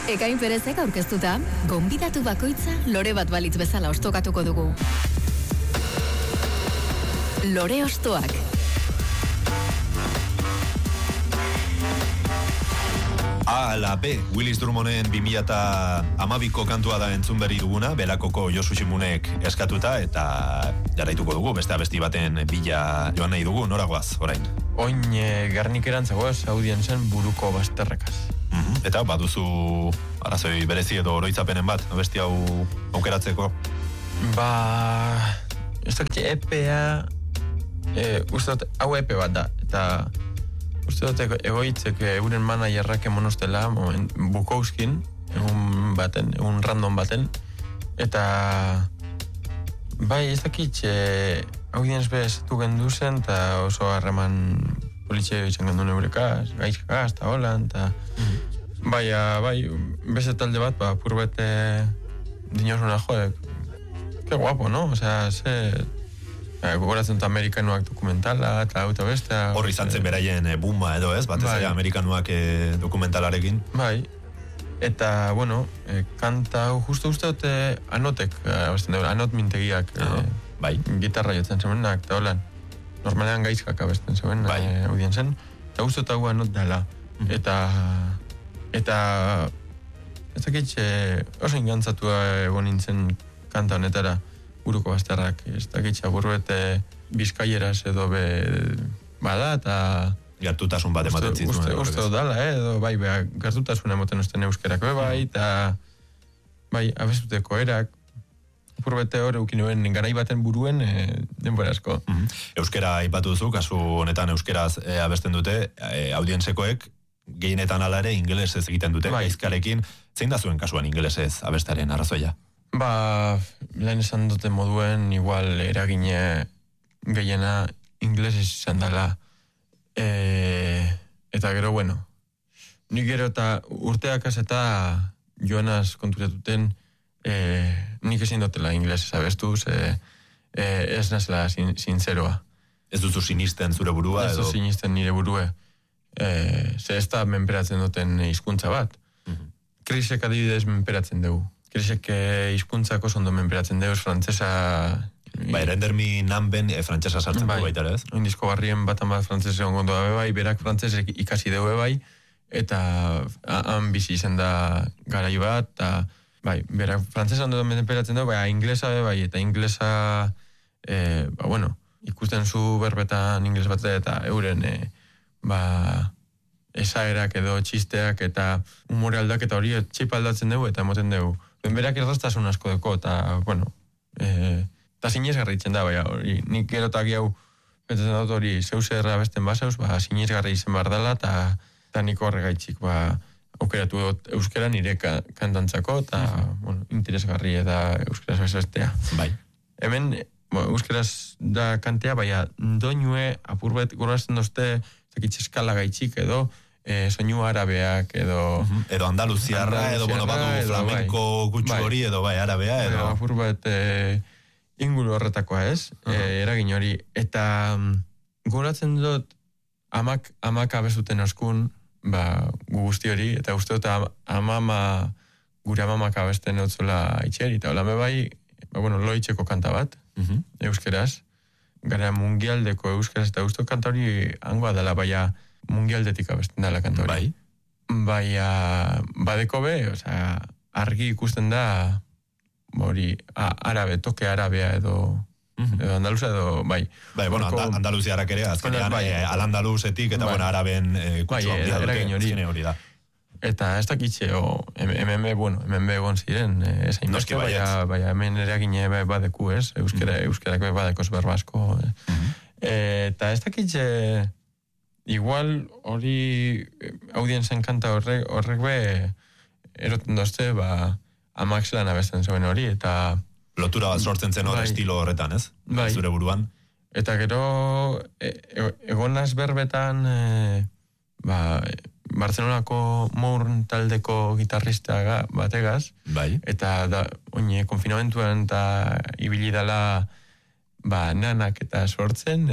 Ekain Perezek aurkeztuta, gonbidatu bakoitza lore bat balitz bezala ostokatuko dugu. Lore ostoak. A la B, Willis Drummonden 2012ko kantua da entzun berri duguna, Belakoko Josu Ximunek eskatuta, eta jarraituko dugu, beste abesti baten bila joan nahi dugu, noragoaz, orain? Oin Garnikeran zagoaz, Audienzen buruko bazterrekaz. Eta baduzu arazoi berezi edo oroitzapenen bat, abesti hau aukeratzeko? Ez dakit EPA, uste dut, hau EP bat da, eta uste dut egoitzek euren managerrak emonostela Bukowskin, egun random baten, eta bai, ez dakit Audienz bezetu gendu zen, eta oso harreman politxe izan gendu neurekaz, gaizkaz, eta holan, eta bai, beste talde bat, purbete dinosuna que guapo, no? Osea, gogoratzen dut amerikanuak dokumentala, eta auto bestea. Horri izan zen beraien buma edo ez, batez ere amerikanuak dokumentalarekin. Bai, eta, bueno, kanta hau justu uste dute Anotek, Anot Mintegiak, bai. Gitarra jotzen zemenak, eta holan, normalean gaizkak abesten zemen, Audienzen, eta uste dut hau Anot dela. Eta ez dakit oso ingantzatua egon nintzen kanta honetara buruko bazterrak, ez dakit agurbete bizkaieraz edo bada, eta gertutasun bat ematen zituen. Uste dala, edo bai, gertutasun ematen usten euskerako, bai, eta bai, abestuteko erak, agurbete hor eukin nuen garai baten buruen denbora asko. Euskera aipatu duzu, kasu honetan euskeraz abesten dute, Audientzekoek gehienetan ala ere ingelesez egiten dute, gaizkarekin, zein da zuen kasuan ingelesez abestaren arrazoia? Lehen esan dute moduen, igual eragine gehiena inglesez izan dela. Eta gero, bueno, nik gero eta urteak az eta joanaz konturetuten nik ezin dutela inglesez abestuz, ez nazela sinzeroa. Ez duzu sinisten zure burua? Ez duzu sinisten nire burue. Ze ez da menperatzen duten hizkuntza bat. Krisek adibidez menperatzen dugu. Krisek hizkuntzako ondo menperatzen dugu, frantzesa... Rendermi nanben frantzesa sartzen dugu baita, ez? Indizko barrien batan bat frantzesa ongondo da bai, berak frantzesek ikasi dugu bai, eta han bizi izan da garai bat, eta bai, berak frantzesa ondo menperatzen dugu, bai, inglesa bai, eta inglesa, bueno, ikusten zu berbetan ingles bat eta euren... esaerak edo txisteak eta umore aldaketa hori txipa aldatzen dugu eta emoten dugu. Berak erraztasun asko deko eta, bueno, eta zinezgarri itzen da, hori, nik erotak hau betatzen dut hori zeuzerra besten baseuz, zinezgarri izen behar dela eta nik horregaitzik, aukeratu dut euskera nire kantantzako eta, bueno, interesgarri eta euskeraz bezestea. Bai. Hemen, euskeraz da kantea, doinue apurbet gorazten dozte eskala gaitxik edo soinu arabeak edo andaluziarra edo bueno, badu flamenko gutxu hori edo bai arabea edo apur bat inguru horretakoa ez, eragin hori eta goratzen dut amak abezuten oskun gu guzti hori eta uste dut gure amamak abesten otzula itxeri eta hola bai, loitzeko kanta bat euskeraz gara mundialdeko euskeraz eta uste kanta hori hangoa dela, mundialdetik abesten dela kanta hori. Badeko argi ikusten da hori arabe, toke arabea edo andaluza edo, bai. Bueno, andaluziarak ere, azkenean al-andaluzetik eta araben kutsu hori da. Eta ez dakitxe, hemen egon ziren, ezain beste, hemen eragine badeku, ez? Euskerako badeko zberba asko. Eta ez dakitxe, igual hori Audienzen kanta horrek eroten dozte, amak zelan abesten zuen hori, eta... Lotura bat sortzen zen hori estilo horretan, ez? Zure buruan. Eta gero, egonaz berbetan, Barcelonako Mourn taldeko gitarrista bategaz, eta konfinamentuan eta ibili dela nanak eta sortzen,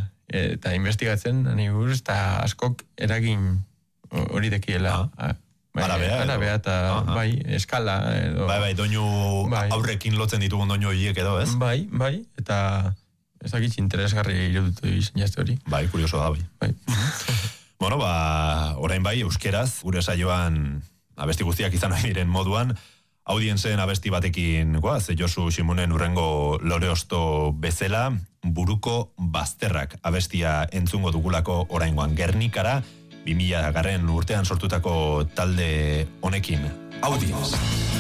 eta investigatzen, eta askok eragin hori dekiela Arabea eta bai, eskala edo. Bai, doinu aurrekin lotzen ditugun doinu horiek edo, ez? Bai, eta ezakitz interesgarri irudutu izan jazte hori. Bai, kurioso da, bai. Bueno, orain bai, euskeraz, gure saioan abesti guztiak izan nahi diren moduan, audientzen abesti batekin, ze Josu Ximunen urrengo Loreosto bezala, Buruko Bazterrak abestia entzungo dugulako oraingoan Gernikara, 2000 urtean sortutako talde honekin. Audienz.